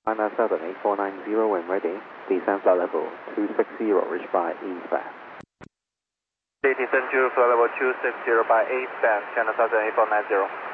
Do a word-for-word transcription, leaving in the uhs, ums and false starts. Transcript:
China Southern eight four nine zero when ready. Descend flight level two six zero, reach by eastbound. Descend to flight level two six zero by eastbound, China Southern eight four nine zero.